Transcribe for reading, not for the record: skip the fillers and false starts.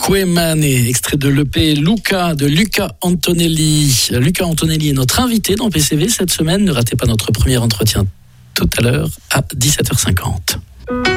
Quemane, extrait de l'EP Luca de Luca Antonelli. Luca Antonelli est notre invité dans PCV cette semaine. Ne ratez pas notre premier entretien tout à l'heure à 17h50.